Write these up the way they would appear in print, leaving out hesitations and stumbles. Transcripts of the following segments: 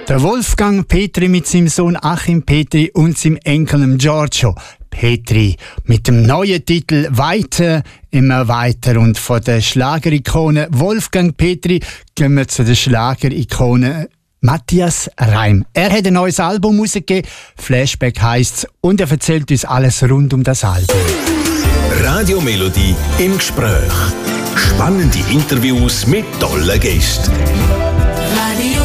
Der Wolfgang Petri mit seinem Sohn Achim Petri und seinem Enkel Giorgio Petri mit dem neuen Titel «Weiter, immer weiter». Und von der Schlagerikone Wolfgang Petri gehen wir zu der Schlagerikone Matthias Reim. Er hat ein neues Album rausgegeben, «Flashback» heisst's, und er erzählt uns alles rund um das Album. Radio Melodie im Gespräch. Spannende Interviews mit tollen Gästen. Radio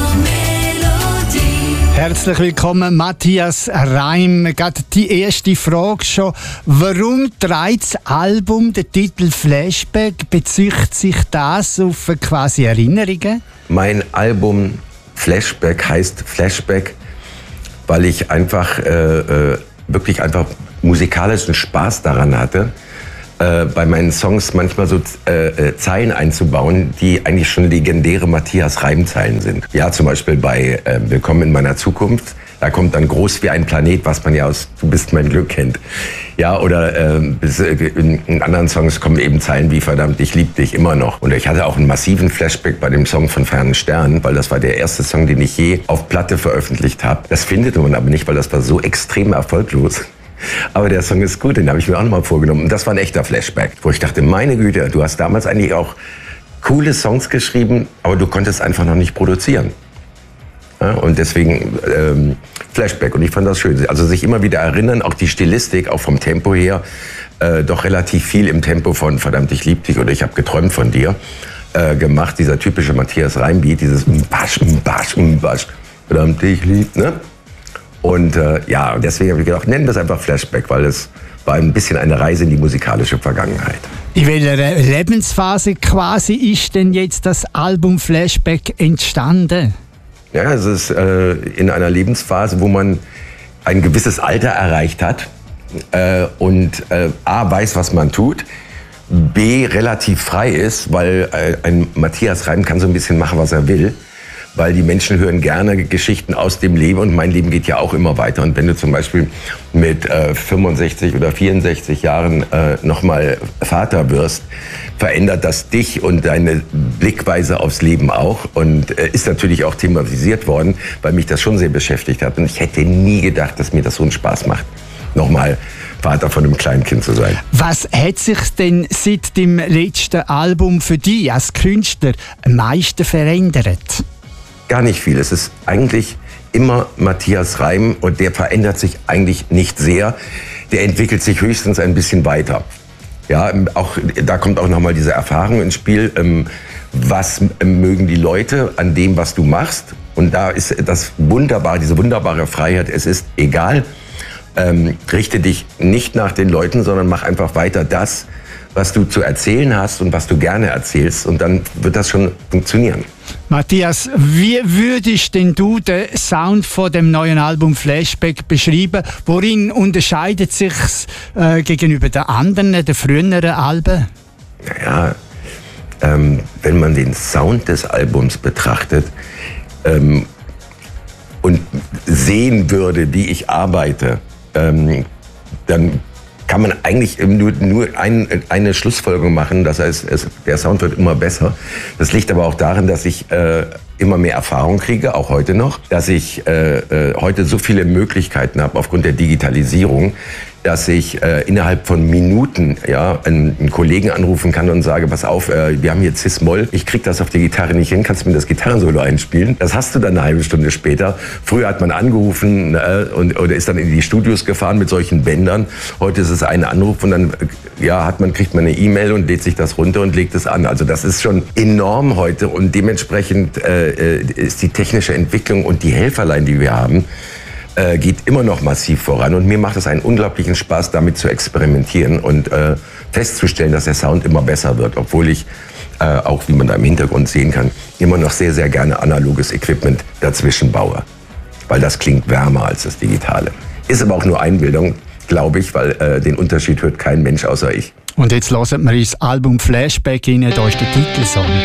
Melodie. Herzlich willkommen, Matthias Reim. Gerade die erste Frage schon. Warum trägt das Album den Titel «Flashback»? Bezieht sich das auf quasi Erinnerungen? Mein Album «Flashback» heißt «Flashback», weil ich einfach wirklich einfach musikalischen Spaß daran hatte, bei meinen Songs manchmal so Zeilen einzubauen, die eigentlich schon legendäre Matthias Reim-Zeilen sind. Ja, zum Beispiel bei Willkommen in meiner Zukunft. Da kommt dann groß wie ein Planet, was man ja aus Du bist mein Glück kennt. Ja, oder in anderen Songs kommen eben Zeilen wie verdammt, ich lieb dich immer noch. Und ich hatte auch einen massiven Flashback bei dem Song von Fernen Sternen, weil das war der erste Song, den ich je auf Platte veröffentlicht habe. Das findet man aber nicht, weil das war so extrem erfolglos. Aber der Song ist gut, den habe ich mir auch nochmal vorgenommen. Und das war ein echter Flashback, wo ich dachte, meine Güte, du hast damals eigentlich auch coole Songs geschrieben, aber du konntest einfach noch nicht produzieren. Ja, und deswegen Flashback. Und ich fand das schön. Also sich immer wieder erinnern, auch die Stilistik, auch vom Tempo her, doch relativ viel im Tempo von verdammt, ich lieb dich oder ich habe geträumt von dir gemacht. Dieser typische Matthias Reim-Beat, dieses Mbasch, Mbasch, Mbasch, verdammt, ich lieb, ne? Und ja, deswegen habe ich gedacht, nennen wir es einfach Flashback, weil es war ein bisschen eine Reise in die musikalische Vergangenheit. In welcher Lebensphase quasi ist denn jetzt das Album «Flashback» entstanden? Ja, es ist in einer Lebensphase, wo man ein gewisses Alter erreicht hat und A, weiß, was man tut, B, relativ frei ist, weil ein Matthias Reim kann so ein bisschen machen, was er will. Weil die Menschen hören gerne Geschichten aus dem Leben und mein Leben geht ja auch immer weiter. Und wenn du zum Beispiel mit 65 oder 64 Jahren nochmal Vater wirst, verändert das dich und deine Blickweise aufs Leben auch und ist natürlich auch thematisiert worden, weil mich das schon sehr beschäftigt hat. Und ich hätte nie gedacht, dass mir das so einen Spaß macht, nochmal Vater von einem kleinen Kind zu sein. Was hat sich denn seit dem letzten Album für dich als Künstler am meisten verändert? Gar nicht viel. Es ist eigentlich immer Matthias Reim und der verändert sich eigentlich nicht sehr. Der entwickelt sich höchstens ein bisschen weiter. Ja, auch, da kommt auch nochmal diese Erfahrung ins Spiel. Was mögen die Leute an dem, was du machst? Und da ist das wunderbar, diese wunderbare Freiheit. Es ist egal. Richte dich nicht nach den Leuten, sondern mach einfach weiter das, was du zu erzählen hast und was du gerne erzählst. Und dann wird das schon funktionieren. Matthias, wie würdest denn du den Sound von dem neuen Album «Flashback» beschreiben? Worin unterscheidet sich gegenüber den anderen, den früheren Alben? Naja, wenn man den Sound des Albums betrachtet und sehen würde, wie ich arbeite, dann kann man eigentlich nur eine Schlussfolgerung machen, das heißt, der Sound wird immer besser. Das liegt aber auch daran, dass ich immer mehr Erfahrung kriege, auch heute noch, dass ich heute so viele Möglichkeiten habe aufgrund der Digitalisierung, dass ich innerhalb von Minuten einen Kollegen anrufen kann und sage, pass auf, wir haben hier Cis-Moll, ich krieg das auf der Gitarre nicht hin, kannst du mir das Gitarrensolo einspielen? Das hast du dann eine halbe Stunde später. Früher hat man angerufen oder ist dann in die Studios gefahren mit solchen Bändern. Heute ist es ein Anruf und dann kriegt man eine E-Mail und lädt sich das runter und legt es an. Also das ist schon enorm heute und dementsprechend ist die technische Entwicklung und die Helferlein, die wir haben, geht immer noch massiv voran und mir macht es einen unglaublichen Spaß, damit zu experimentieren und festzustellen, dass der Sound immer besser wird, obwohl ich auch, wie man da im Hintergrund sehen kann, immer noch sehr, sehr gerne analoges Equipment dazwischen baue, weil das klingt wärmer als das Digitale. Ist aber auch nur Einbildung, glaube ich, weil den Unterschied hört kein Mensch außer ich. Und jetzt hören wir ins Album «Flashback» rein, da ist der Titelsong.